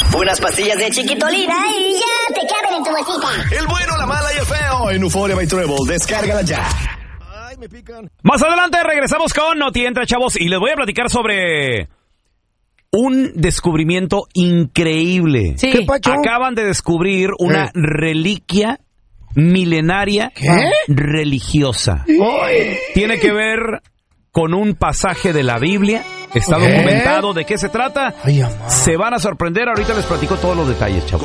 Unas pastillas de Chiquitolina y ya te caben en tu bolsita. El bueno, la mala y el feo en Euphoria by Treble. Descárgala ya. Ay, me pican. Más adelante regresamos con Noti Entra, chavos, y les voy a platicar sobre un descubrimiento increíble. Sí. ¿Qué pacho? Acaban de descubrir una reliquia milenaria religiosa. Tiene que ver con un pasaje de la Biblia. Está documentado. ¿De qué se trata? Ay, se van a sorprender. Ahorita les platico todos los detalles, chavos.